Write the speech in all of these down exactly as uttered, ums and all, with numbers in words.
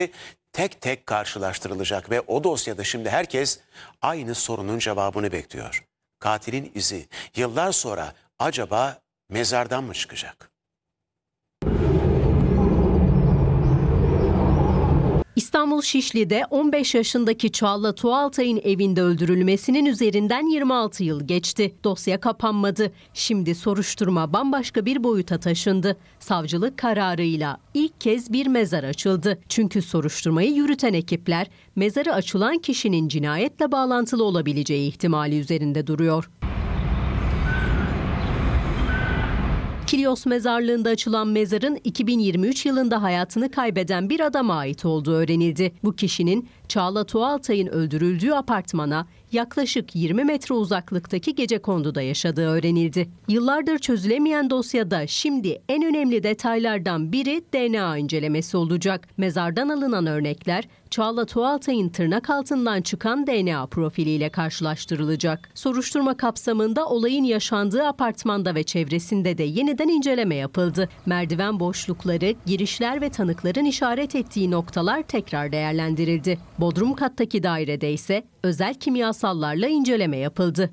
tek tek karşılaştırılacak ve o dosyada şimdi herkes aynı sorunun cevabını bekliyor. Katilin izi yıllar sonra acaba mezardan mı çıkacak? İstanbul Şişli'de on beş yaşındaki Çağla Tuğaltay'ın evinde öldürülmesinin üzerinden yirmi altı yıl geçti. Dosya kapanmadı. Şimdi soruşturma bambaşka bir boyuta taşındı. Savcılık kararıyla ilk kez bir mezar açıldı. Çünkü soruşturmayı yürüten ekipler mezarı açılan kişinin cinayetle bağlantılı olabileceği ihtimali üzerinde duruyor. Kilyos mezarlığında açılan mezarın iki bin yirmi üç yılında hayatını kaybeden bir adama ait olduğu öğrenildi. Bu kişinin Çağla Tuğaltay'ın öldürüldüğü apartmana yaklaşık yirmi metre uzaklıktaki Gecekondu'da yaşadığı öğrenildi. Yıllardır çözülemeyen dosyada şimdi en önemli detaylardan biri D N A incelemesi olacak. Mezardan alınan örnekler Çağla Tuğaltay'ın tırnak altından çıkan D N A profiliyle karşılaştırılacak. Soruşturma kapsamında olayın yaşandığı apartmanda ve çevresinde de yeniden inceleme yapıldı. Merdiven boşlukları, girişler ve tanıkların işaret ettiği noktalar tekrar değerlendirildi. Bodrum kattaki dairede ise özel kimyasallarla inceleme yapıldı.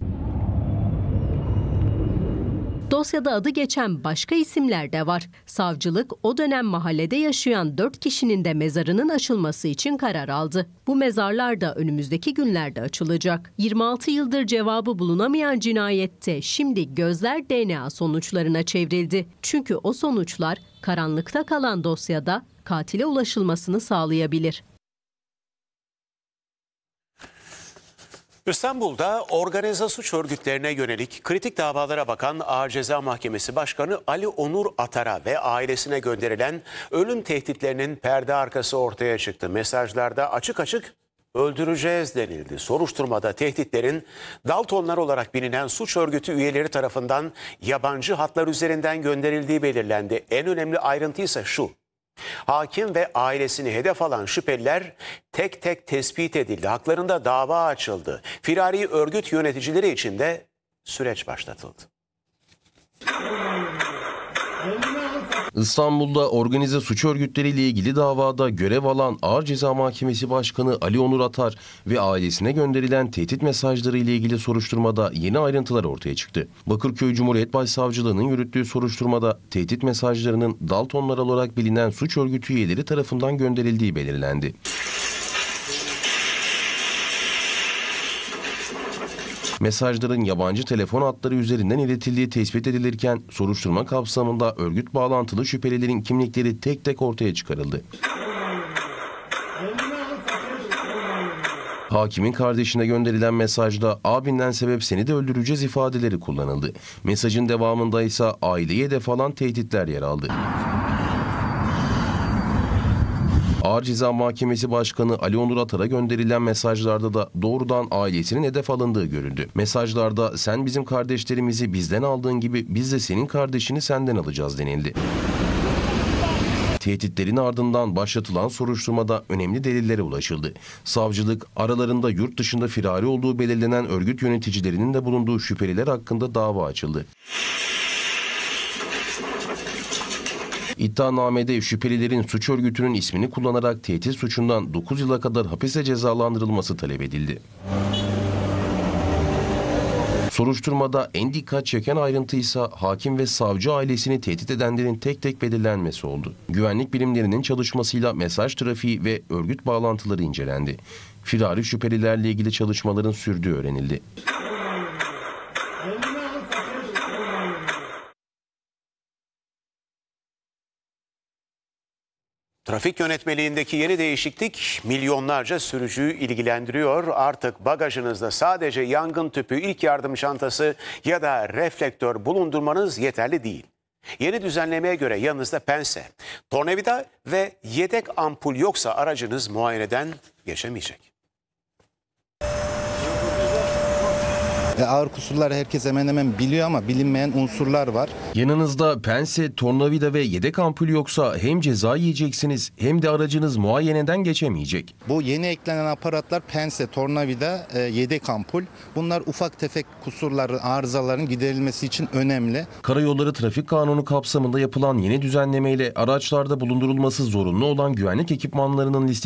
Dosyada adı geçen başka isimler de var. Savcılık o dönem mahallede yaşayan dört kişinin de mezarının açılması için karar aldı. Bu mezarlar da önümüzdeki günlerde açılacak. yirmi altı yıldır cevabı bulunamayan cinayette şimdi gözler D N A sonuçlarına çevrildi. Çünkü o sonuçlar karanlıkta kalan dosyada katile ulaşılmasını sağlayabilir. İstanbul'da organize suç örgütlerine yönelik kritik davalara bakan Ağır Ceza Mahkemesi Başkanı Ali Onur Atar'a ve ailesine gönderilen ölüm tehditlerinin perde arkası ortaya çıktı. Mesajlarda açık açık öldüreceğiz denildi. Soruşturmada tehditlerin Daltonlar olarak bilinen suç örgütü üyeleri tarafından yabancı hatlar üzerinden gönderildiği belirlendi. En önemli ayrıntı ise şu: hakim ve ailesini hedef alan şüpheliler tek tek tespit edildi. Haklarında dava açıldı. Firari örgüt yöneticileri için de süreç başlatıldı. İstanbul'da organize suç örgütleriyle ilgili davada görev alan Ağır Ceza Mahkemesi Başkanı Ali Onur Atar ve ailesine gönderilen tehdit mesajları ile ilgili soruşturmada yeni ayrıntılar ortaya çıktı. Bakırköy Cumhuriyet Başsavcılığı'nın yürüttüğü soruşturmada tehdit mesajlarının Daltonlar olarak bilinen suç örgütü üyeleri tarafından gönderildiği belirlendi. Mesajların yabancı telefon hatları üzerinden iletildiği tespit edilirken soruşturma kapsamında örgüt bağlantılı şüphelilerin kimlikleri tek tek ortaya çıkarıldı. Hakimin kardeşine gönderilen mesajda abinden sebep seni de öldüreceğiz ifadeleri kullanıldı. Mesajın devamında ise aileye hedef alan tehditler yer aldı. Ağır Ceza Mahkemesi Başkanı Ali Onur Atar'a gönderilen mesajlarda da doğrudan ailesinin hedef alındığı görüldü. Mesajlarda sen bizim kardeşlerimizi bizden aldığın gibi biz de senin kardeşini senden alacağız denildi. Tehditlerin ardından başlatılan soruşturmada önemli delillere ulaşıldı. Savcılık aralarında yurt dışında firari olduğu belirlenen örgüt yöneticilerinin de bulunduğu şüpheliler hakkında dava açıldı. İddianamede şüphelilerin suç örgütünün ismini kullanarak tehdit suçundan dokuz yıla kadar hapise cezalandırılması talep edildi. Soruşturmada en dikkat çeken ayrıntı ise hakim ve savcı ailesini tehdit edenlerin tek tek belirlenmesi oldu. Güvenlik birimlerinin çalışmasıyla mesaj trafiği ve örgüt bağlantıları incelendi. Firari şüphelilerle ilgili çalışmaların sürdüğü öğrenildi. Trafik yönetmeliğindeki yeni değişiklik milyonlarca sürücüyü ilgilendiriyor. Artık bagajınızda sadece yangın tüpü, ilk yardım çantası ya da reflektör bulundurmanız yeterli değil. Yeni düzenlemeye göre yanınızda pense, tornavida ve yedek ampul yoksa aracınız muayeneden geçemeyecek. E, ağır kusurları herkes hemen hemen biliyor ama bilinmeyen unsurlar var. Yanınızda pense, tornavida ve yedek ampul yoksa hem ceza yiyeceksiniz hem de aracınız muayeneden geçemeyecek. Bu yeni eklenen aparatlar pense, tornavida, e, yedek ampul. Bunlar ufak tefek kusurların, arızaların giderilmesi için önemli. Karayolları Trafik Kanunu kapsamında yapılan yeni düzenlemeyle araçlarda bulundurulması zorunlu olan güvenlik ekipmanlarının listesi